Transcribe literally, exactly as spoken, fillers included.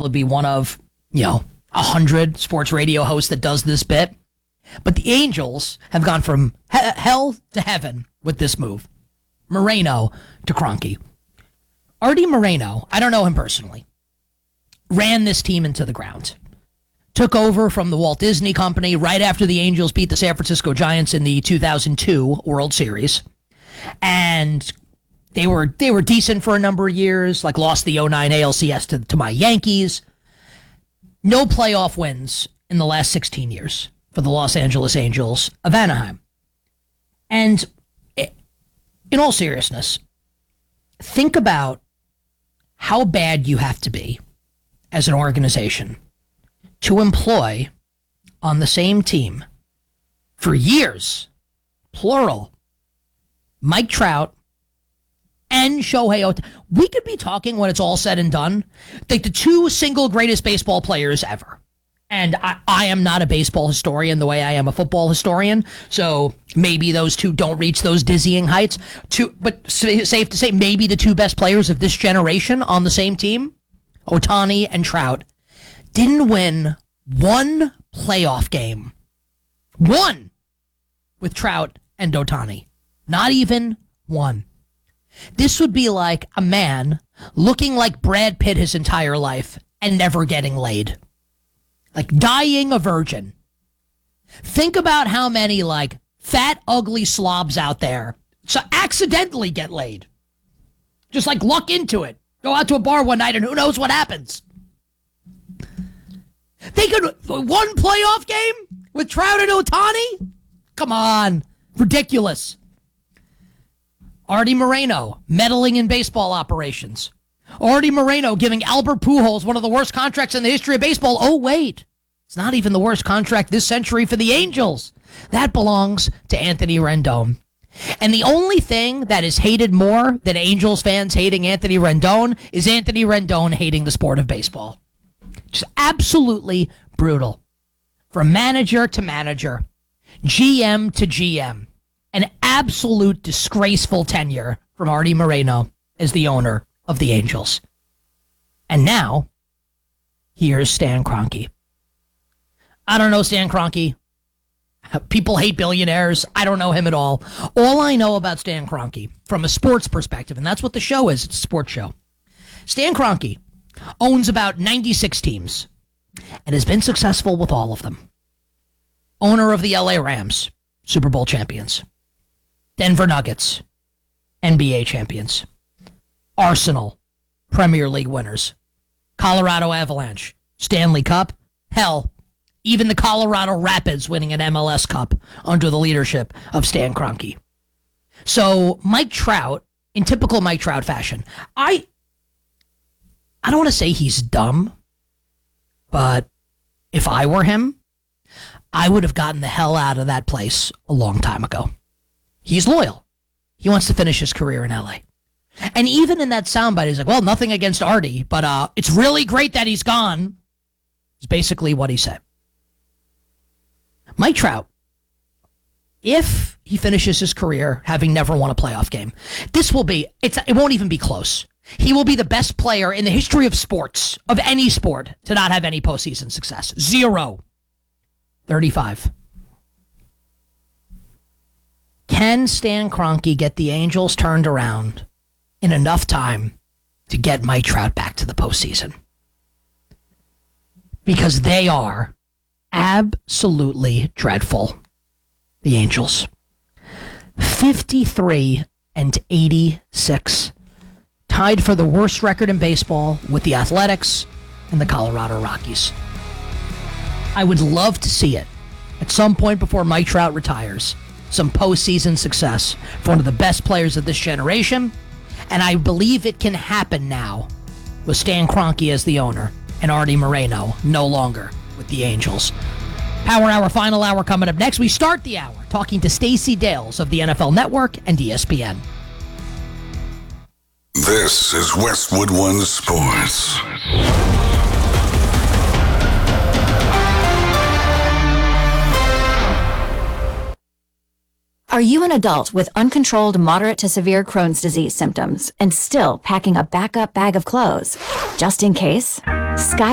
probably be one of, you know, a hundred sports radio hosts that does this bit. But the Angels have gone from he- hell to heaven with this move. Moreno to Kroenke. Artie Moreno, I don't know him personally, ran this team into the ground. Took over from the Walt Disney Company right after the Angels beat the San Francisco Giants in the two thousand two World Series. And they were they were decent for a number of years, like lost the oh nine A L C S to, to my Yankees. No playoff wins in the last sixteen years for the Los Angeles Angels of Anaheim. And in all seriousness, think about how bad you have to be as an organization to employ on the same team for years, plural, Mike Trout and Shohei Ohtani. We could be talking, when it's all said and done, like the two single greatest baseball players ever. And I, I am not a baseball historian the way I am a football historian, so maybe those two don't reach those dizzying heights. Two, but safe to say, maybe the two best players of this generation on the same team, Ohtani and Trout, didn't win one playoff game. One with Trout and Ohtani. Not even one. This would be like a man looking like Brad Pitt his entire life and never getting laid. Like dying a virgin. Think about how many like fat, ugly slobs out there so accidentally get laid. Just like luck into it. Go out to a bar one night and who knows what happens. They could one playoff game with Trout and Ohtani? Come on. Ridiculous. Artie Moreno meddling in baseball operations. Artie Moreno giving Albert Pujols one of the worst contracts in the history of baseball. Oh, wait. It's not even the worst contract this century for the Angels. That belongs to Anthony Rendon. And the only thing that is hated more than Angels fans hating Anthony Rendon is Anthony Rendon hating the sport of baseball. Just absolutely brutal. From manager to manager, G M to G M. An absolute disgraceful tenure from Artie Moreno as the owner of the Angels. And now, here's Stan Kroenke. I don't know Stan Kroenke. People hate billionaires. I don't know him at all. All I know about Stan Kroenke, from a sports perspective, and that's what the show is, it's a sports show. Stan Kroenke owns about ninety-six teams and has been successful with all of them. Owner of the L A Rams, Super Bowl champions. Denver Nuggets, N B A champions. Arsenal, Premier League winners. Colorado Avalanche, Stanley Cup. Hell, even the Colorado Rapids winning an M L S Cup under the leadership of Stan Kroenke. So Mike Trout, in typical Mike Trout fashion, I, I don't want to say he's dumb, but if I were him, I would have gotten the hell out of that place a long time ago. He's loyal. He wants to finish his career in L A. And even in that soundbite, he's like, well, nothing against Artie, but uh, it's really great that he's gone. It's basically what he said. Mike Trout, if he finishes his career having never won a playoff game, this will be, it's, it won't even be close. He will be the best player in the history of sports, of any sport, to not have any postseason success. Zero. thirty-five. Can Stan Kroenke get the Angels turned around in enough time to get Mike Trout back to the postseason? Because they are absolutely dreadful, the Angels. fifty-three and eighty-six. Tied for the worst record in baseball with the Athletics and the Colorado Rockies. I would love to see it at some point before Mike Trout retires. Some postseason success for one of the best players of this generation. And I believe it can happen now with Stan Kroenke as the owner and Artie Moreno no longer with the Angels. Power Hour, final hour coming up next. We start the hour talking to Stacey Dales of the N F L Network and E S P N. This is Westwood One Sports. Are you an adult with uncontrolled moderate to severe Crohn's disease symptoms and still packing a backup bag of clothes just in case? Sky